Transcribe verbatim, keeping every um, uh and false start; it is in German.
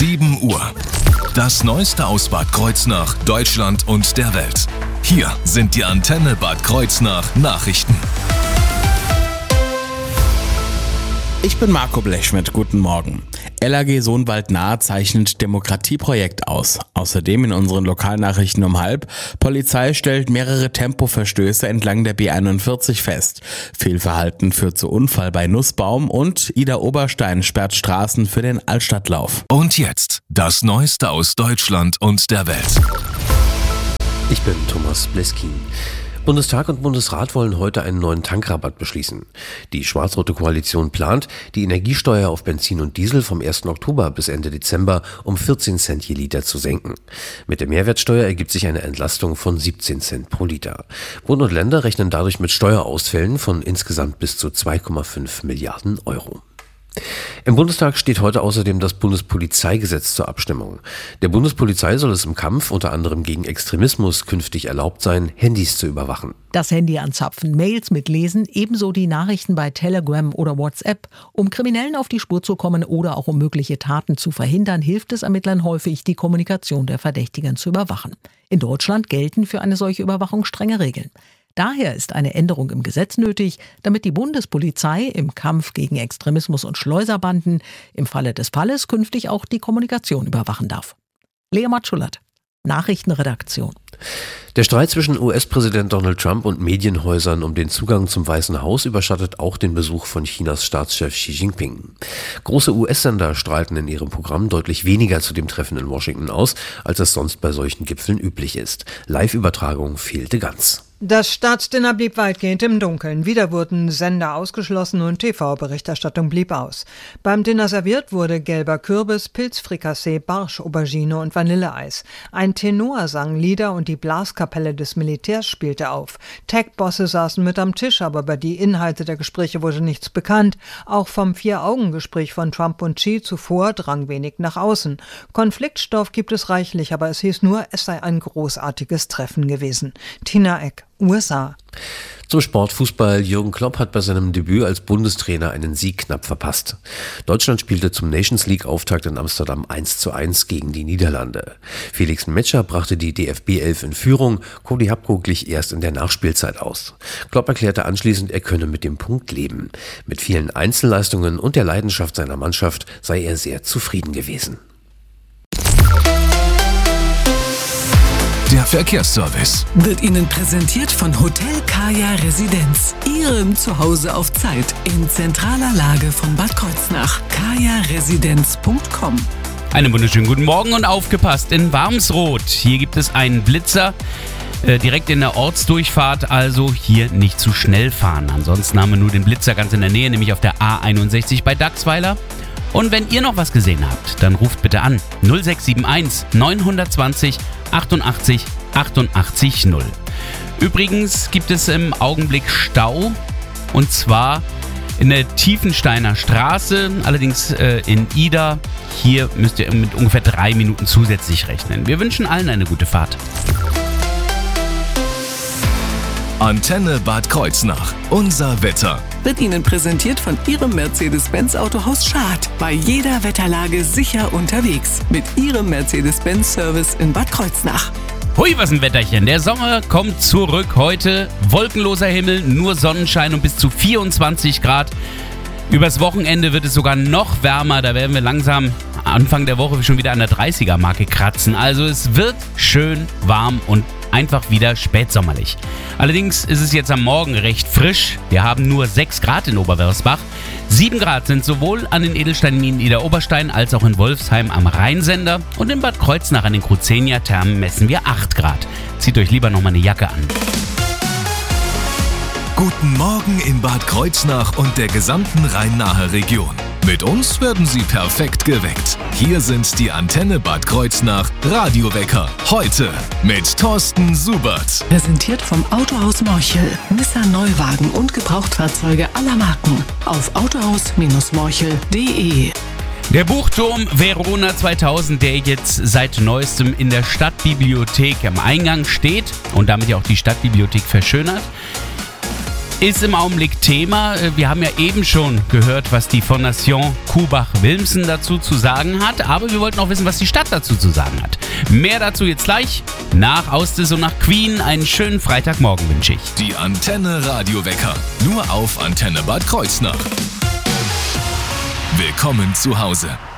sieben Uhr. Das Neueste aus Bad Kreuznach, Deutschland und der Welt. Hier sind die Antenne Bad Kreuznach Nachrichten. Ich bin Marco Blechschmidt, guten Morgen. L A G Sohnwald Nahe zeichnet Demokratieprojekt aus. Außerdem in unseren Lokalnachrichten um halb, Polizei stellt mehrere Tempoverstöße entlang der B einundvierzig fest. Fehlverhalten führt zu Unfall bei Nussbaum und Ida Oberstein sperrt Straßen für den Altstadtlauf. Und jetzt das Neueste aus Deutschland und der Welt. Ich bin Thomas Bleskin. Bundestag und Bundesrat wollen heute einen neuen Tankrabatt beschließen. Die schwarz-rote Koalition plant, die Energiesteuer auf Benzin und Diesel vom ersten Oktober bis Ende Dezember um vierzehn Cent je Liter zu senken. Mit der Mehrwertsteuer ergibt sich eine Entlastung von siebzehn Cent pro Liter. Bund und Länder rechnen dadurch mit Steuerausfällen von insgesamt bis zu zwei Komma fünf Milliarden Euro. Im Bundestag steht heute außerdem das Bundespolizeigesetz zur Abstimmung. Der Bundespolizei soll es im Kampf unter anderem gegen Extremismus künftig erlaubt sein, Handys zu überwachen. Das Handy anzapfen, Mails mitlesen, ebenso die Nachrichten bei Telegram oder WhatsApp. Um Kriminellen auf die Spur zu kommen oder auch um mögliche Taten zu verhindern, hilft es Ermittlern häufig, die Kommunikation der Verdächtigen zu überwachen. In Deutschland gelten für eine solche Überwachung strenge Regeln. Daher ist eine Änderung im Gesetz nötig, damit die Bundespolizei im Kampf gegen Extremismus und Schleuserbanden im Falle des Falles künftig auch die Kommunikation überwachen darf. Lea Matschulert, Nachrichtenredaktion. Der Streit zwischen U S-Präsident Donald Trump und Medienhäusern um den Zugang zum Weißen Haus überschattet auch den Besuch von Chinas Staatschef Xi Jinping. Große U S-Sender strahlten in ihrem Programm deutlich weniger zu dem Treffen in Washington aus, als es sonst bei solchen Gipfeln üblich ist. Live-Übertragung fehlte ganz. Das Staatsdinner blieb weitgehend im Dunkeln. Wieder wurden Sender ausgeschlossen und T V-Berichterstattung blieb aus. Beim Dinner serviert wurde gelber Kürbis, Pilzfrikassee, Barsch, Aubergine und Vanilleeis. Ein Tenor sang Lieder und die Blaskapelle des Militärs spielte auf. Tech-Bosse saßen mit am Tisch, aber über die Inhalte der Gespräche wurde nichts bekannt. Auch vom Vier-Augen-Gespräch von Trump und Xi zuvor drang wenig nach außen. Konfliktstoff gibt es reichlich, aber es hieß nur, es sei ein großartiges Treffen gewesen. Tina Eck, U S A. Zum Sportfußball. Jürgen Klopp hat bei seinem Debüt als Bundestrainer einen Sieg knapp verpasst. Deutschland spielte zum Nations League-Auftakt in Amsterdam eins zu eins gegen die Niederlande. Felix Metscher brachte die D F B elf in Führung, Cody Hapko glich erst in der Nachspielzeit aus. Klopp erklärte anschließend, er könne mit dem Punkt leben. Mit vielen Einzelleistungen und der Leidenschaft seiner Mannschaft sei er sehr zufrieden gewesen. Der Verkehrsservice wird Ihnen präsentiert von Hotel Kaya Residenz. Ihrem Zuhause auf Zeit in zentraler Lage von Bad Kreuznach. kaya residenz punkt com. Einen wunderschönen guten Morgen und aufgepasst in Warmsroth. Hier gibt es einen Blitzer äh, direkt in der Ortsdurchfahrt, also hier nicht zu schnell fahren. Ansonsten haben wir nur den Blitzer ganz in der Nähe, nämlich auf der A einundsechzig bei Dachsweiler. Und wenn ihr noch was gesehen habt, dann ruft bitte an null sechs sieben eins neun zwei null achtundachtzig achtundachtzig null. Übrigens gibt es im Augenblick Stau, und zwar in der Tiefensteiner Straße, allerdings äh, in Ida. Hier müsst ihr mit ungefähr drei Minuten zusätzlich rechnen. Wir wünschen allen eine gute Fahrt. Antenne Bad Kreuznach. Unser Wetter wird Ihnen präsentiert von Ihrem Mercedes-Benz Autohaus Schad. Bei jeder Wetterlage sicher unterwegs. Mit Ihrem Mercedes-Benz-Service in Bad Kreuznach. Hui, was ein Wetterchen. Der Sommer kommt zurück heute. Wolkenloser Himmel, nur Sonnenschein und bis zu vierundzwanzig Grad. Übers Wochenende wird es sogar noch wärmer. Da werden wir langsam Anfang der Woche schon wieder an der dreißiger-Marke kratzen. Also es wird schön warm und einfach wieder spätsommerlich. Allerdings ist es jetzt am Morgen recht frisch. Wir haben nur sechs Grad in Oberwörsbach. sieben Grad sind sowohl an den Edelsteinminen Ida Oberstein als auch in Wolfsheim am Rheinsender. Und in Bad Kreuznach an den Cruzenia-Thermen messen wir acht Grad. Zieht euch lieber nochmal eine Jacke an. Guten Morgen in Bad Kreuznach und der gesamten Rhein-Nahe Region. Mit uns werden Sie perfekt geweckt. Hier sind die Antenne Bad Kreuznach Radiowecker. Heute mit Thorsten Subert. Präsentiert vom Autohaus Morchel. Nissan Neuwagen und Gebrauchtfahrzeuge aller Marken. Auf autohaus Morchel punkt de. Der Buchturm Verona zweitausend, der jetzt seit neuestem in der Stadtbibliothek am Eingang steht und damit ja auch die Stadtbibliothek verschönert, ist im Augenblick Thema. Wir haben ja eben schon gehört, was die Fondation Kubach-Wilmsen dazu zu sagen hat, aber wir wollten auch wissen, was die Stadt dazu zu sagen hat. Mehr dazu jetzt gleich nach Austis und nach Queen. Einen schönen Freitagmorgen wünsche ich. Die Antenne Radiowecker, nur auf Antenne Bad Kreuznach. Willkommen zu Hause.